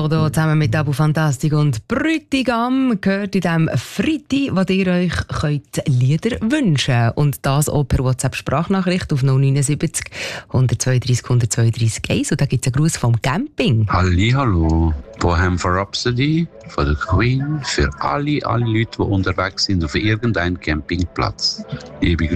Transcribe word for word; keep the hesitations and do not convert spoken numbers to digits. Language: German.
Bodo zusammen mit Abu Fantastik und Brütigam gehört in diesem Freitag, wo ihr euch könnt Lieder wünschen könnt. Und das auch per WhatsApp-Sprachnachricht auf null neun sieben null eins zwei drei eins zwei drei eins. Und da gibt es einen Gruß vom Camping. Hallihallo, Bohemian Rhapsody von der Queen für alle, alle Leute, die unterwegs sind auf irgendeinem Campingplatz. Liebe